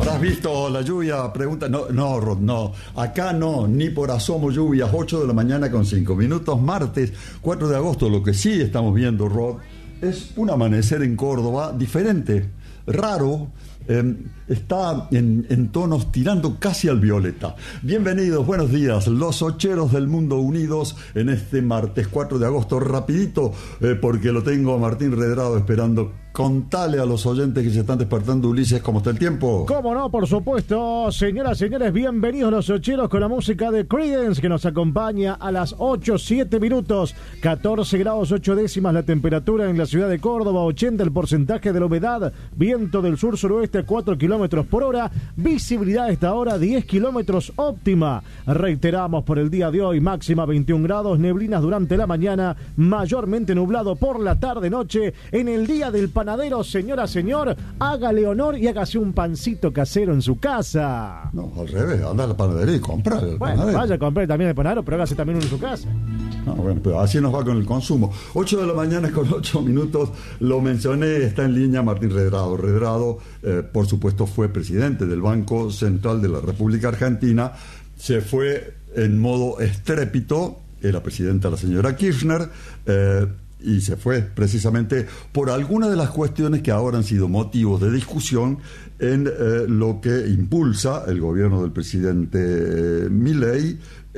¿Habrás visto la lluvia? Pregunta. No, Rod, no. Acá no, ni por asomo lluvias. 8 de la mañana con 5 minutos, martes 4 de agosto. Lo que sí estamos viendo, Rod, es un amanecer en Córdoba diferente, raro. Está en tonos tirando casi al violeta. Bienvenidos, buenos días, los ocheros del mundo unidos en este martes 4 de agosto. Rapidito, porque lo tengo a Martín Redrado esperando. Contale a los oyentes que se están despertando, Ulises, ¿cómo está el tiempo? ¿Cómo no? Por supuesto. Señoras, señores, bienvenidos los ocheros con la música de Creedence que nos acompaña a las 8:07 minutos. 14 grados 8 décimas la temperatura en la ciudad de Córdoba, 80 el porcentaje de la humedad, viento del sur-suroeste a 4 kilómetros por hora, visibilidad a esta hora 10 kilómetros óptima. Reiteramos por el día de hoy, máxima 21 grados, neblinas durante la mañana, mayormente nublado por la tarde-noche. En el día del panadero, señora, señor, hágale honor y hágase un pancito casero en su casa. No, al revés, anda a la panadería y compra el panadero. Vaya a comprar también el panadero, pero hágase también uno en su casa. No, bueno, pero así nos va con el consumo. 8 de la mañana con 8 minutos, lo mencioné, está en línea Martín Redrado. Redrado, por supuesto, fue presidente del Banco Central de la República Argentina, se fue en modo estrépito, era presidenta la señora Kirchner, y se fue precisamente por algunas de las cuestiones que ahora han sido motivos de discusión en lo que impulsa el gobierno del presidente Milei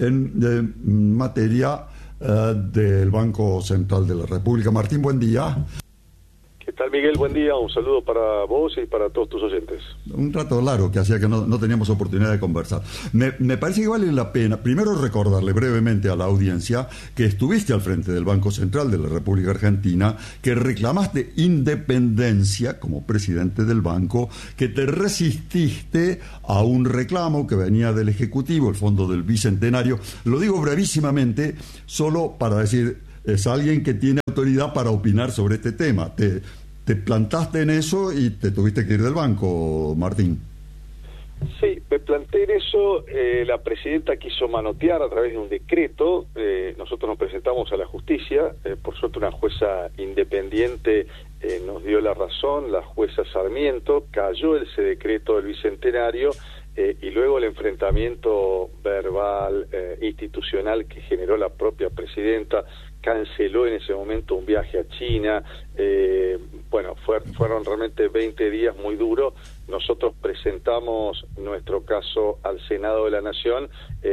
en materia del Banco Central de la República. Martín, buen día. ¿Qué tal, Miguel? Buen día, un saludo para vos y para todos tus oyentes. Un rato largo que hacía que no teníamos oportunidad de conversar. Me parece que vale la pena, primero, recordarle brevemente a la audiencia que estuviste al frente del Banco Central de la República Argentina, que reclamaste independencia como presidente del banco, que te resististe a un reclamo que venía del Ejecutivo, el Fondo del Bicentenario. Lo digo brevísimamente, solo para decir, es alguien que tiene autoridad para opinar sobre este tema. Te plantaste en eso y te tuviste que ir del banco, Martín. Sí, me planteé en eso. La presidenta quiso manotear a través de un decreto. Nosotros nos presentamos a la justicia. Por suerte, una jueza independiente nos dio la razón, la jueza Sarmiento. Cayó ese decreto del Bicentenario. Y luego el enfrentamiento verbal, institucional que generó la propia presidenta, canceló en ese momento un viaje a China. Fueron realmente 20 días muy duros. Nosotros presentamos nuestro caso al Senado de la Nación.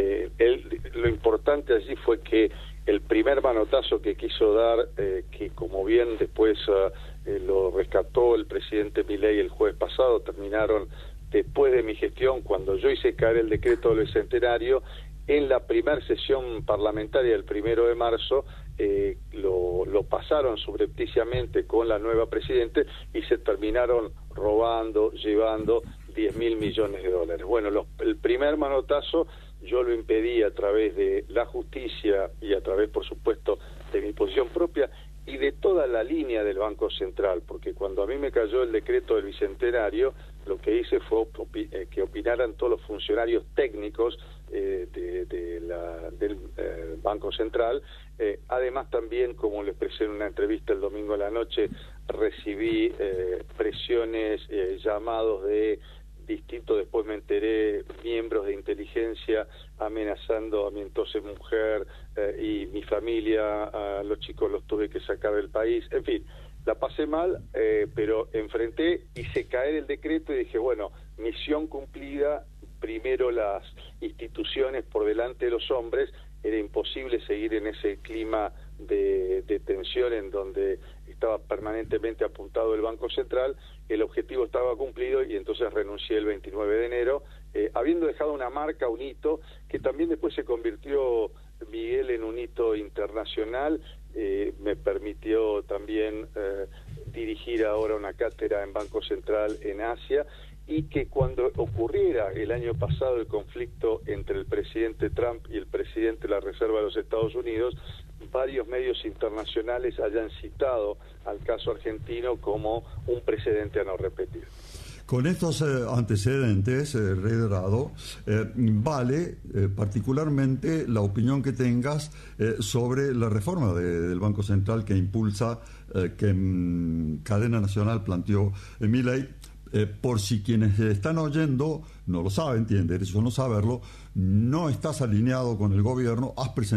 Lo importante allí fue que el primer manotazo que quiso dar, que como bien después lo rescató el presidente Milei el jueves pasado, terminaron después de mi gestión, cuando yo hice caer el decreto del Bicentenario, en la primera sesión parlamentaria del 1 de marzo, lo pasaron subrepticiamente con la nueva presidente y se terminaron robando, llevando 10.000 millones de dólares. Bueno, el primer manotazo yo lo impedí a través de la justicia y a través, por supuesto, de mi posición propia y de toda la línea del Banco Central, porque cuando a mí me cayó el decreto del Bicentenario, lo que hice fue que opinaran todos los funcionarios técnicos del Banco Central. Además también, como le expresé en una entrevista el domingo a la noche, recibí presiones, llamados de distintos, después me enteré, miembros de inteligencia amenazando a mi entonces mujer y mi familia. A los chicos los tuve que sacar del país. En fin, la pasé mal, pero enfrenté, hice caer el decreto y dije, bueno, misión cumplida. Primero las instituciones por delante de los hombres. Era imposible seguir en ese clima de tensión en donde estaba permanentemente apuntado el Banco Central. El objetivo estaba cumplido y entonces renuncié el 29 de enero, habiendo dejado una marca, un hito, que también después se convirtió, Miguel, en un hito internacional. Me permitió también dirigir ahora una cátedra en Banco Central en Asia, y que cuando ocurriera el año pasado el conflicto entre el presidente Trump y el presidente de la Reserva de los Estados Unidos, varios medios internacionales hayan citado al caso argentino como un precedente a no repetir. Con estos antecedentes, Redrado, vale particularmente la opinión que tengas sobre la reforma del Banco Central que impulsa, que Cadena Nacional planteó Milei. Por si quienes están oyendo no lo saben, tienen derecho a no saberlo, no estás alineado con el gobierno,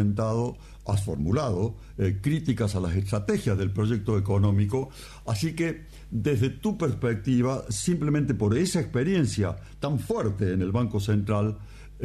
has formulado críticas a las estrategias del proyecto económico, así que desde tu perspectiva, simplemente por esa experiencia tan fuerte en el Banco Central,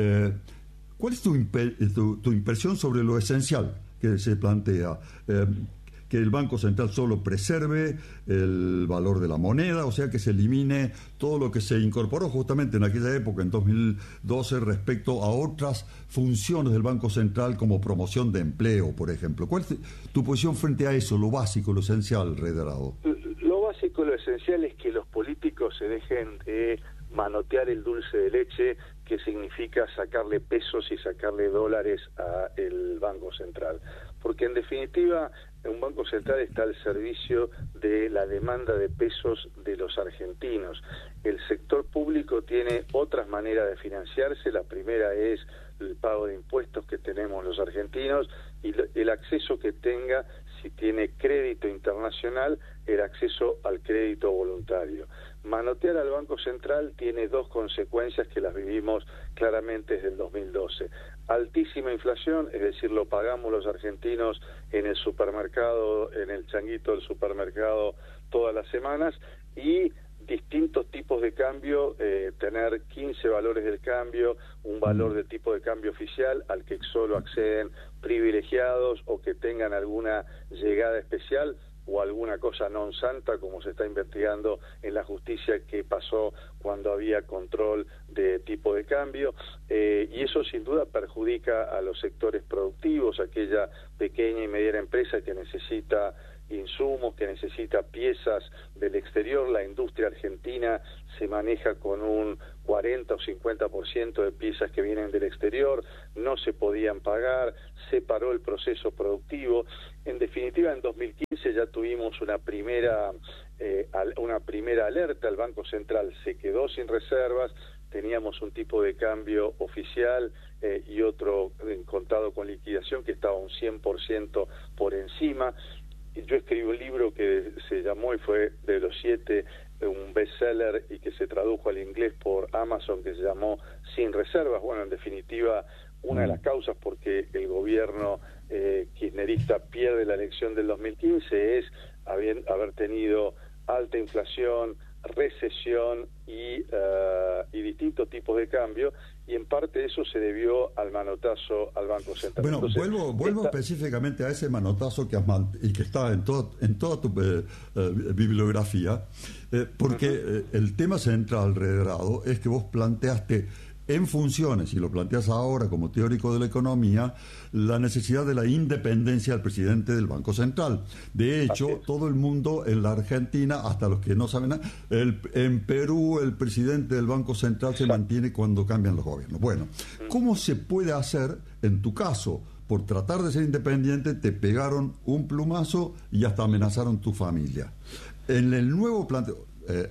¿cuál es tu impresión sobre lo esencial que se plantea? Que el Banco Central solo preserve el valor de la moneda, o sea, que se elimine todo lo que se incorporó justamente en aquella época, en 2012, respecto a otras funciones del Banco Central como promoción de empleo, por ejemplo. ¿Cuál es tu posición frente a eso, lo básico, lo esencial, Redrado? Lo básico, lo esencial es que los políticos se dejen de manotear el dulce de leche, que significa sacarle pesos y sacarle dólares al Banco Central. Porque en definitiva, un Banco Central está al servicio de la demanda de pesos de los argentinos. El sector público tiene otras maneras de financiarse. La primera es el pago de impuestos que tenemos los argentinos y el acceso que tenga, si tiene crédito internacional, el acceso al crédito voluntario. Manotear al Banco Central tiene dos consecuencias que las vivimos claramente desde el 2012. Altísima inflación, es decir, lo pagamos los argentinos en el supermercado, en el changuito del supermercado todas las semanas, y distintos tipos de cambio, tener 15 valores del cambio, un valor de tipo de cambio oficial al que solo acceden privilegiados o que tengan alguna llegada especial o alguna cosa non santa, como se está investigando en la justicia que pasó cuando había control de tipo de cambio, y eso sin duda perjudica a los sectores productivos, aquella pequeña y mediana empresa que necesita insumos, que necesita piezas del exterior. La industria argentina se maneja con un 40 o 50% de piezas que vienen del exterior, no se podían pagar, se paró el proceso productivo. En definitiva, en 2015 ya tuvimos una primera alerta. El Banco Central se quedó sin reservas, teníamos un tipo de cambio oficial y otro en contado con liquidación que estaba un 100% por encima. Yo escribí un libro que se llamó, y fue de los 7, un bestseller, y que se tradujo al inglés por Amazon, que se llamó Sin Reservas. Bueno, en definitiva, una de las causas porque el gobierno kirchnerista pierde la elección del 2015 es haber tenido alta inflación, recesión y distintos tipos de cambio, y en parte eso se debió al manotazo al Banco Central. Bueno, entonces, vuelvo específicamente a ese manotazo que está en toda tu bibliografía, porque el tema central, Redrado, es que vos planteaste en funciones, y lo planteas ahora como teórico de la economía, la necesidad de la independencia del presidente del Banco Central. De hecho, todo el mundo en la Argentina, hasta los que no saben nada, en Perú el presidente del Banco Central se mantiene cuando cambian los gobiernos. Bueno, ¿cómo se puede hacer, en tu caso, por tratar de ser independiente, te pegaron un plumazo y hasta amenazaron tu familia? En el nuevo planteo,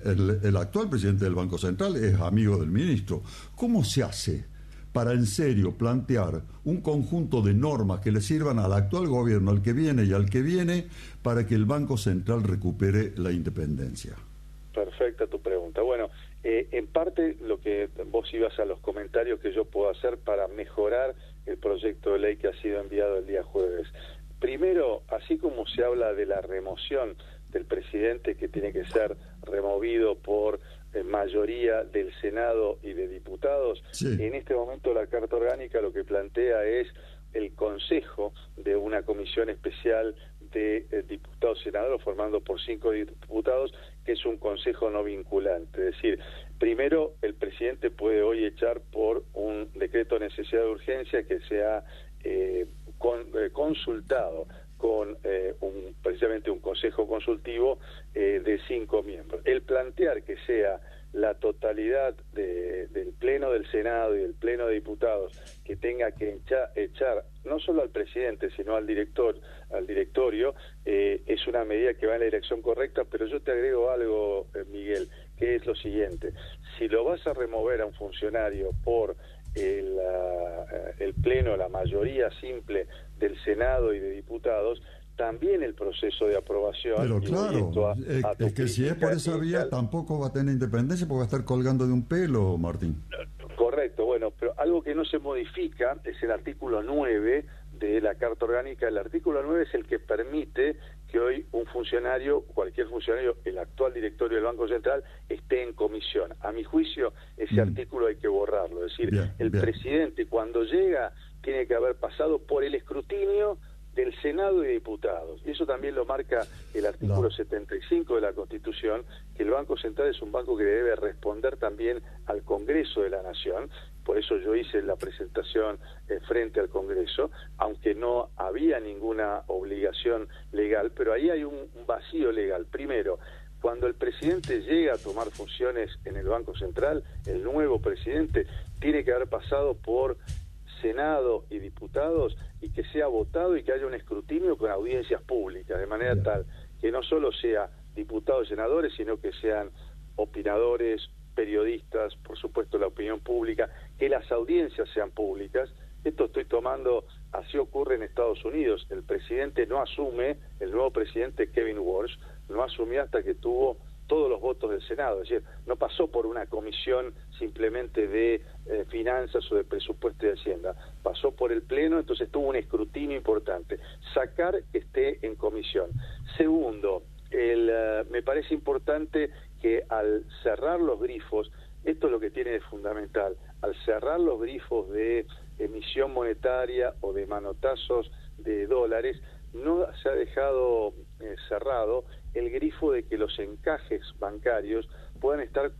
el actual presidente del Banco Central es amigo del ministro. ¿Cómo se hace para en serio plantear un conjunto de normas que le sirvan al actual gobierno, al que viene y al que viene, para que el Banco Central recupere la independencia? Perfecta tu pregunta. Bueno, en parte lo que vos ibas a los comentarios que yo puedo hacer para mejorar el proyecto de ley que ha sido enviado el día jueves. Primero, así como se habla de la remoción del presidente, que tiene que ser removido por mayoría del Senado y de diputados, sí. En este momento la Carta Orgánica lo que plantea es el consejo de una comisión especial de diputados y senadores formando por 5 diputados, que es un consejo no vinculante. Es decir, primero el presidente puede hoy echar por un decreto de necesidad de urgencia que sea consultado con precisamente un consejo consultivo de 5 miembros. El plantear que sea la totalidad del Pleno del Senado y del Pleno de Diputados que tenga que echar no solo al presidente, sino al directorio, es una medida que va en la dirección correcta, pero yo te agrego algo, Miguel, que es lo siguiente. Si lo vas a remover a un funcionario por el Pleno, la mayoría simple del Senado y de diputados, también el proceso de aprobación. Pero claro, es que si es por esa vía tampoco va a tener independencia porque va a estar colgando de un pelo, Martín. Correcto, bueno, pero algo que no se modifica es el artículo 9 de la Carta Orgánica. El artículo 9 es el que permite que hoy un funcionario, cualquier funcionario, el actual directorio del Banco Central, esté en comisión. A mi juicio, ese artículo hay que borrarlo. Es decir, el presidente cuando llega tiene que haber pasado por el escrutinio del Senado y de Diputados. Y eso también lo marca el artículo 75 de la Constitución, que el Banco Central es un banco que debe responder también al Congreso de la Nación. Por eso yo hice la presentación frente al Congreso, aunque no había ninguna obligación legal, pero ahí hay un vacío legal. Primero, cuando el presidente llega a tomar funciones en el Banco Central, el nuevo presidente tiene que haber pasado por Senado y diputados y que sea votado y que haya un escrutinio con audiencias públicas, de manera tal que no solo sea diputados y senadores, sino que sean opinadores, periodistas, por supuesto la opinión pública, que las audiencias sean públicas. Esto estoy tomando, así ocurre en Estados Unidos. El presidente no asume, el nuevo presidente Kevin Walsh, no asumió hasta que tuvo todos los votos del Senado, es decir, no pasó por una comisión simplemente de finanzas o de presupuesto y de Hacienda, pasó por el Pleno, entonces tuvo un escrutinio importante. Sacar que esté en comisión. Segundo, me parece importante que al cerrar los grifos, esto es lo que tiene de fundamental, al cerrar los grifos de emisión monetaria o de manotazos de dólares, no se ha dejado cerrado el grifo de que los encajes bancarios puedan estar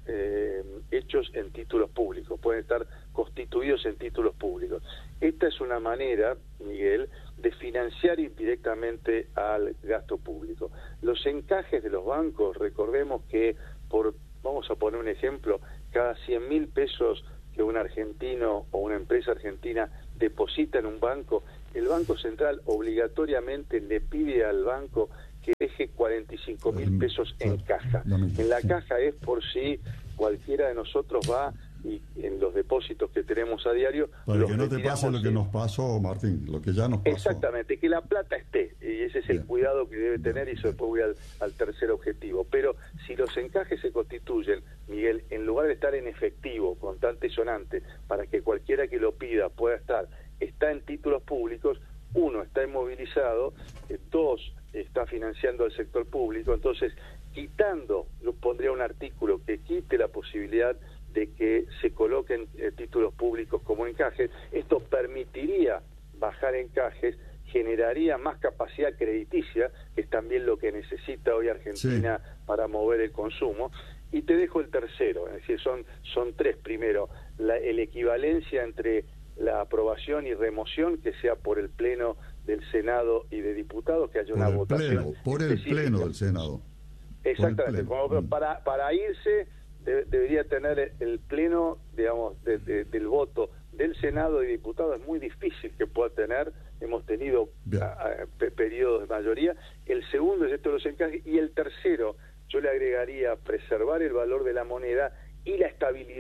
hechos en títulos públicos, pueden estar constituidos en títulos públicos. Esta es una manera, Miguel, de financiar indirectamente al gasto público. Los encajes de los bancos, recordemos que vamos a poner un ejemplo, cada 100.000 pesos que un argentino o una empresa argentina deposita en un banco, el Banco Central obligatoriamente le pide al banco que deje 45.000 pesos en caja. En la caja es por si cualquiera de nosotros va y en los depósitos que tenemos a diario... Para que no te pase lo que nos pasó, Martín, lo que ya nos pasó. Exactamente, que la plata esté, y ese es el cuidado que debe tener, y eso después voy al tercer objetivo. Pero si los encajes se constituyen, Miguel, en lugar de estar en efectivo, contante y sonante, para que cualquiera que lo pida pueda estar, está en títulos públicos, uno, está inmovilizado, dos, está financiando al sector público. Entonces, quitando, yo pondría un artículo que quite la posibilidad de que se coloquen títulos públicos como encajes. Esto permitiría bajar encajes, generaría más capacidad crediticia, que es también lo que necesita hoy Argentina para mover el consumo. Y te dejo el tercero, es decir, son tres. Primero, la equivalencia entre la aprobación y remoción, que sea por el Pleno del Senado y de Diputados, que haya una votación por el Pleno del Senado. Exactamente, para irse debería tener el Pleno, digamos, del voto del Senado y Diputados. Es muy difícil que pueda tener, hemos tenido periodos de mayoría. El segundo es esto de los encajes, y el tercero, yo le agregaría preservar el valor de la moneda y la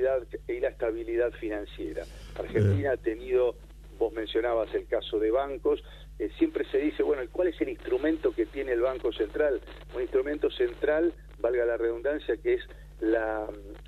estabilidad financiera. Argentina ha tenido, vos mencionabas el caso de bancos, siempre se dice, bueno, ¿cuál es el instrumento que tiene el Banco Central? Un instrumento central, valga la redundancia, que es la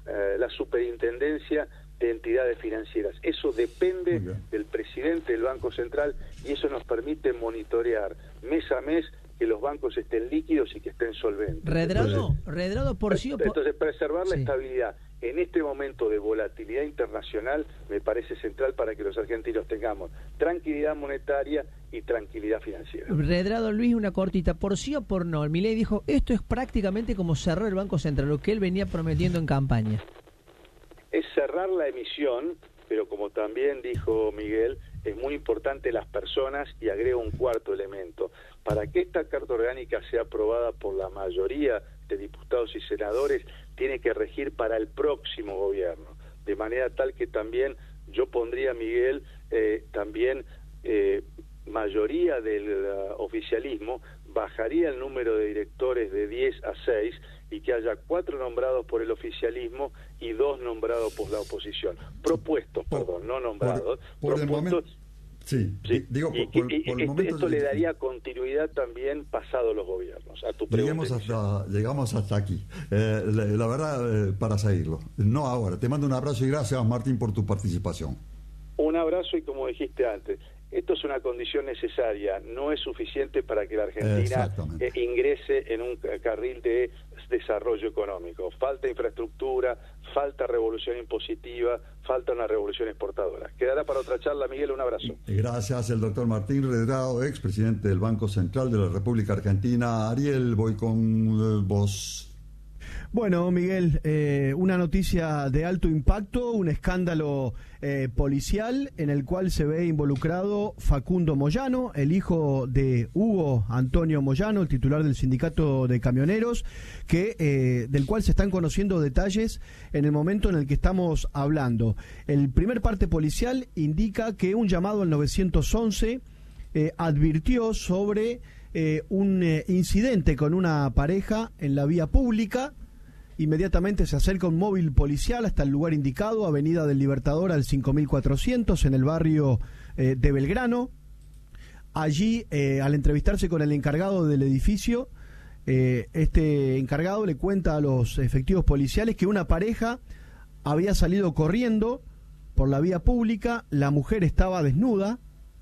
superintendencia de entidades financieras. Eso depende del presidente del Banco Central, y eso nos permite monitorear mes a mes que los bancos estén líquidos y que estén solventes. Redrado, por sí o por... Entonces, preservar la estabilidad en este momento de volatilidad internacional me parece central para que los argentinos tengamos tranquilidad monetaria y tranquilidad financiera. Redrado, Luis, una cortita, por sí o por no. Milei dijo, esto es prácticamente como cerrar el Banco Central, lo que él venía prometiendo en campaña. Es cerrar la emisión, pero como también dijo Miguel, es muy importante las personas, y agrego un cuarto elemento. Para que esta Carta Orgánica sea aprobada por la mayoría de diputados y senadores, tiene que regir para el próximo gobierno, de manera tal que también yo pondría, Miguel, mayoría del oficialismo, bajaría el número de directores de 10 a 6 y que haya 4 nombrados por el oficialismo y 2 nombrados por la oposición. No nombrados. Por el momento, Sí. Digo, por el momento esto le daría continuidad también pasado los gobiernos. A tu pregunta. Llegamos hasta aquí. La verdad, para seguirlo. No ahora. Te mando un abrazo y gracias, Martín, por tu participación. Un abrazo, y como dijiste antes, esto es una condición necesaria, no es suficiente para que la Argentina ingrese en un carril de desarrollo económico. Falta infraestructura, falta revolución impositiva, falta una revolución exportadora. Quedará para otra charla, Miguel, un abrazo. Gracias, el doctor Martín Redrado, expresidente del Banco Central de la República Argentina. Ariel, voy con vos. Bueno, Miguel, una noticia de alto impacto, un escándalo policial en el cual se ve involucrado Facundo Moyano, el hijo de Hugo Antonio Moyano, el titular del sindicato de camioneros, del cual se están conociendo detalles en el momento en el que estamos hablando. El primer parte policial indica que un llamado al 911 advirtió sobre un incidente con una pareja en la vía pública. Inmediatamente se acerca un móvil policial hasta el lugar indicado, Avenida del Libertador al 5400, en el barrio de Belgrano. Allí, al entrevistarse con el encargado del edificio, este encargado le cuenta a los efectivos policiales que una pareja había salido corriendo por la vía pública, la mujer estaba desnuda.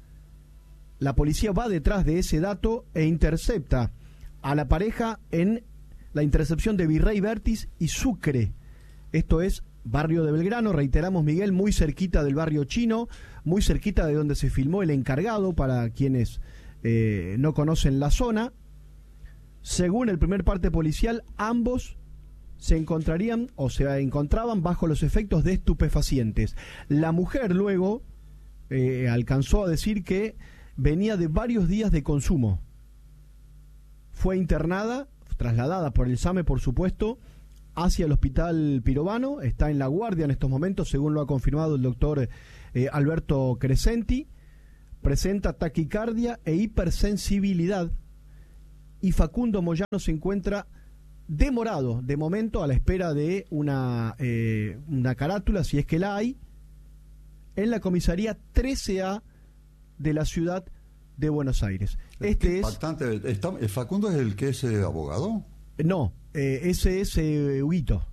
La policía va detrás de ese dato e intercepta a la pareja en la intercepción de Virrey Vértiz y Sucre. Esto es barrio de Belgrano, reiteramos, Miguel, muy cerquita del barrio chino, muy cerquita de donde se filmó el encargado, para quienes no conocen la zona. Según el primer parte policial, ambos se encontraban bajo los efectos de estupefacientes. La mujer luego alcanzó a decir que venía de varios días de consumo. Fue internada, trasladada por el SAME, por supuesto, hacia el hospital Pirovano. Está en la guardia en estos momentos, según lo ha confirmado el doctor Alberto Crescenti. Presenta taquicardia e hipersensibilidad. Y Facundo Moyano se encuentra demorado, de momento, a la espera de una carátula, si es que la hay, en la comisaría 13A de la ciudad de Buenos Aires. ¿Facundo es el que es abogado? No, ese es Huguito,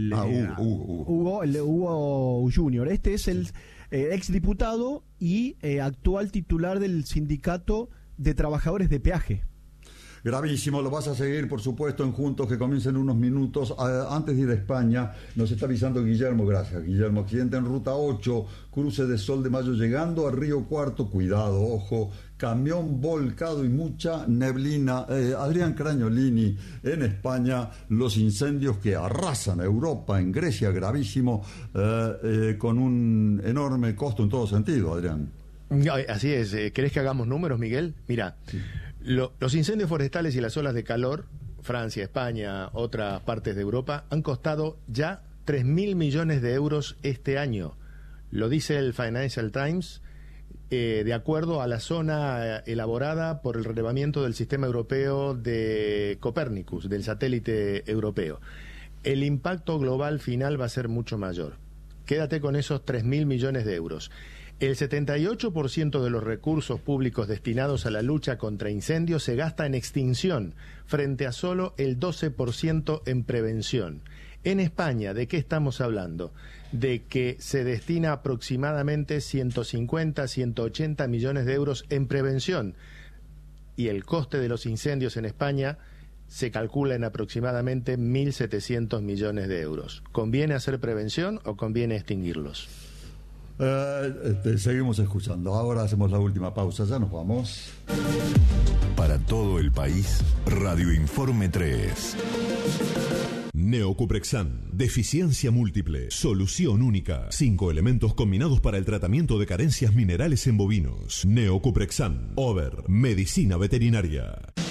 Hugo Junior. Este es el exdiputado y actual titular del sindicato de trabajadores de peaje. Gravísimo, lo vas a seguir, por supuesto, en Juntos, que comienza en unos minutos. Antes de ir a España, nos está avisando Guillermo. Gracias, Guillermo. Accidente en Ruta 8, cruce de Sol de Mayo llegando a Río Cuarto. Cuidado, ojo, camión volcado y mucha neblina. Adrián Crañolini, en España, los incendios que arrasan a Europa, en Grecia, gravísimo, con un enorme costo en todo sentido, Adrián. Así es. ¿Querés que hagamos números, Miguel? Mira. Sí. Los incendios forestales y las olas de calor, Francia, España, otras partes de Europa, han costado ya 3.000 millones de euros este año. Lo dice el Financial Times, de acuerdo a la zona elaborada por el relevamiento del sistema europeo de Copernicus, del satélite europeo. El impacto global final va a ser mucho mayor. Quédate con esos 3.000 millones de euros. El 78% de los recursos públicos destinados a la lucha contra incendios se gasta en extinción, frente a solo el 12% en prevención. En España, ¿de qué estamos hablando? De que se destina aproximadamente 150, 180 millones de euros en prevención. Y el coste de los incendios en España se calcula en aproximadamente 1.700 millones de euros. ¿Conviene hacer prevención o conviene extinguirlos? Seguimos escuchando. Ahora hacemos la última pausa. Ya nos vamos. Para todo el país, Radio Informe 3. Neocuprexan, deficiencia múltiple, solución única. 5 elementos combinados para el tratamiento de carencias minerales en bovinos. Neocuprexan, Over, medicina veterinaria.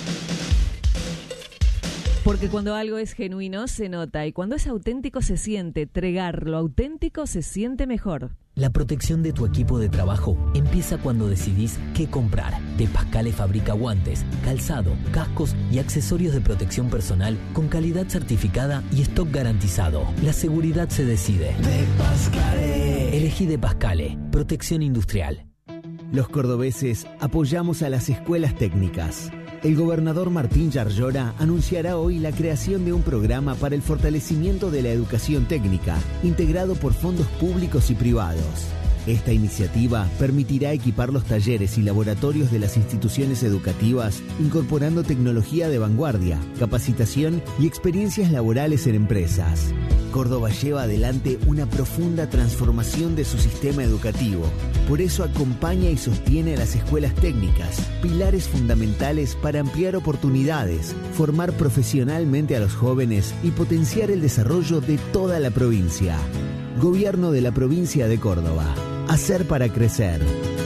Porque cuando algo es genuino se nota y cuando es auténtico se siente. Tregar lo auténtico se siente mejor. La protección de tu equipo de trabajo empieza cuando decidís qué comprar. De Pascale fabrica guantes, calzado, cascos y accesorios de protección personal con calidad certificada y stock garantizado. La seguridad se decide. De Pascale. Elegí De Pascale, protección industrial. Los cordobeses apoyamos a las escuelas técnicas. El gobernador Martín Yarlora anunciará hoy la creación de un programa para el fortalecimiento de la educación técnica, integrado por fondos públicos y privados. Esta iniciativa permitirá equipar los talleres y laboratorios de las instituciones educativas, incorporando tecnología de vanguardia, capacitación y experiencias laborales en empresas. Córdoba lleva adelante una profunda transformación de su sistema educativo. Por eso acompaña y sostiene a las escuelas técnicas, pilares fundamentales para ampliar oportunidades, formar profesionalmente a los jóvenes y potenciar el desarrollo de toda la provincia. Gobierno de la provincia de Córdoba. Hacer para crecer.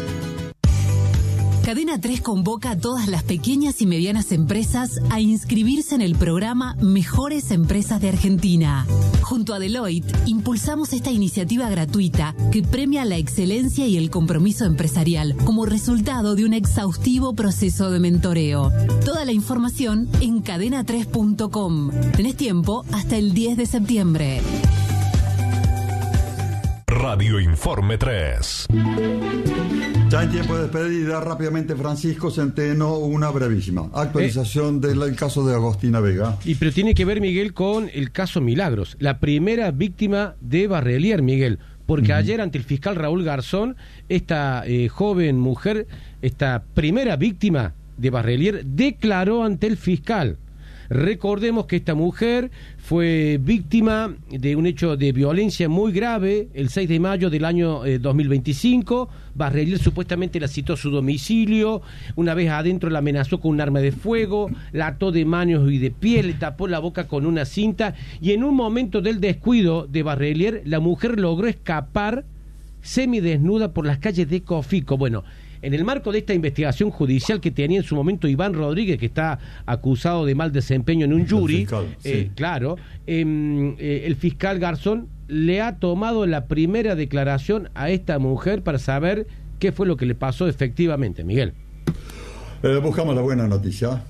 Cadena 3 convoca a todas las pequeñas y medianas empresas a inscribirse en el programa Mejores Empresas de Argentina. Junto a Deloitte, impulsamos esta iniciativa gratuita que premia la excelencia y el compromiso empresarial como resultado de un exhaustivo proceso de mentoreo. Toda la información en cadena3.com. Tenés tiempo hasta el 10 de septiembre. Radio Informe 3. Ya en tiempo de despedida, rápidamente Francisco Centeno, una brevísima actualización del caso de Agostina Vega. Pero tiene que ver, Miguel, con el caso Milagros, la primera víctima de Barrelier, Miguel, porque ayer ante el fiscal Raúl Garzón, esta joven mujer, esta primera víctima de Barrelier, declaró ante el fiscal. Recordemos que esta mujer fue víctima de un hecho de violencia muy grave el 6 de mayo del año 2025. Barrelier supuestamente la citó a su domicilio, una vez adentro la amenazó con un arma de fuego, la ató de manos y de pies, le tapó la boca con una cinta y en un momento del descuido de Barrelier, la mujer logró escapar semidesnuda por las calles de Cofico. Bueno, en el marco de esta investigación judicial que tenía en su momento Iván Rodríguez, que está acusado de mal desempeño en un jury, el fiscal Garzón le ha tomado la primera declaración a esta mujer para saber qué fue lo que le pasó efectivamente, Miguel. Buscamos la buena noticia.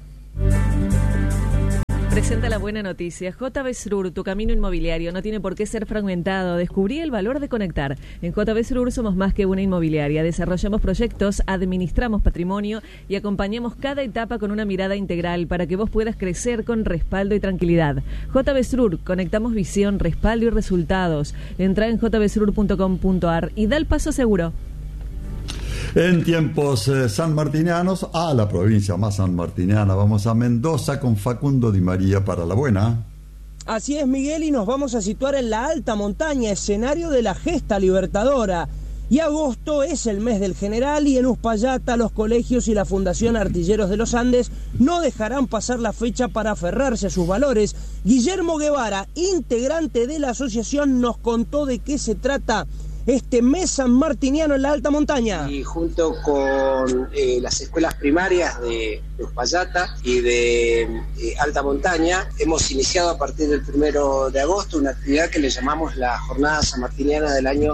Presenta la buena noticia. JB Srur, tu camino inmobiliario no tiene por qué ser fragmentado. Descubrí el valor de conectar. En JB Srur somos más que una inmobiliaria. Desarrollamos proyectos, administramos patrimonio y acompañamos cada etapa con una mirada integral para que vos puedas crecer con respaldo y tranquilidad. JB Srur, conectamos visión, respaldo y resultados. Entra en jbsrur.com.ar y da el paso seguro. En tiempos sanmartinianos, a la provincia más sanmartiniana, vamos a Mendoza con Facundo Di María para la buena. Así es, Miguel, y nos vamos a situar en la alta montaña, escenario de la gesta libertadora. Y agosto es el mes del general y en Uspallata los colegios y la Fundación Artilleros de los Andes no dejarán pasar la fecha para aferrarse a sus valores. Guillermo Guevara, integrante de la asociación, nos contó de qué se trata este mes sanmartiniano en la alta montaña. Y junto con las escuelas primarias de Uspallata y de alta montaña, hemos iniciado a partir del 1 de agosto una actividad que le llamamos la Jornada Sanmartiniana del año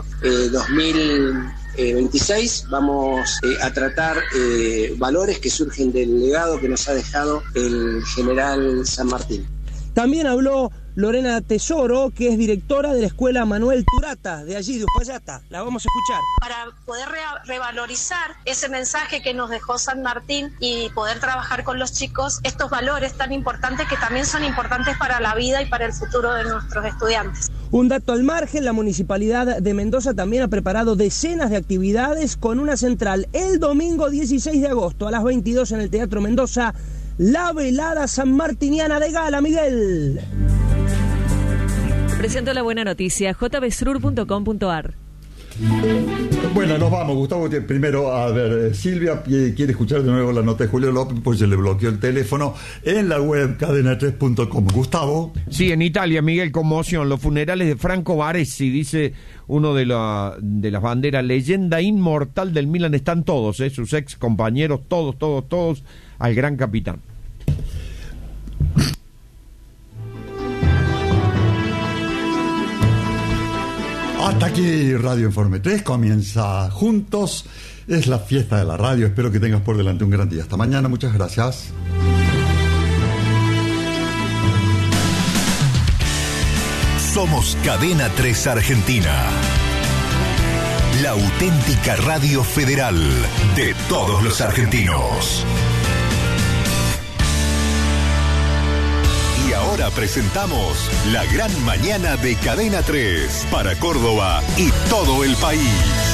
2026. Vamos a tratar valores que surgen del legado que nos ha dejado el general San Martín. También habló Lorena Tesoro, que es directora de la Escuela Manuel Turata, de allí, de Uspallata. La vamos a escuchar. Para poder revalorizar ese mensaje que nos dejó San Martín y poder trabajar con los chicos estos valores tan importantes que también son importantes para la vida y para el futuro de nuestros estudiantes. Un dato al margen, la Municipalidad de Mendoza también ha preparado decenas de actividades con una central el domingo 16 de agosto a las 22 en el Teatro Mendoza, la velada sanmartiniana de gala, Miguel. Presento la buena noticia, jbsrur.com.ar. Bueno, nos vamos, Gustavo. Primero, a ver, Silvia quiere escuchar de nuevo la nota de Julio López, pues se le bloqueó el teléfono en la web cadena3.com. Gustavo. Sí, en Italia, Miguel, conmoción. Los funerales de Franco Baresi, dice uno de las banderas, leyenda inmortal del Milan. Están todos, sus ex compañeros, todos, al gran capitán. Hasta aquí Radio Informe 3, comienza juntos, es la fiesta de la radio, espero que tengas por delante un gran día. Hasta mañana, muchas gracias. Somos Cadena 3 Argentina. La auténtica radio federal de todos los argentinos. Y ahora presentamos La Gran Mañana de Cadena 3 para Córdoba y todo el país.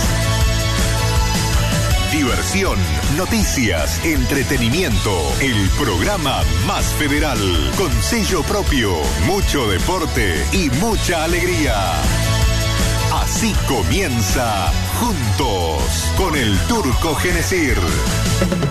Diversión, noticias, entretenimiento, el programa más federal, con sello propio, mucho deporte y mucha alegría. Así comienza Juntos con el Turco Genesir.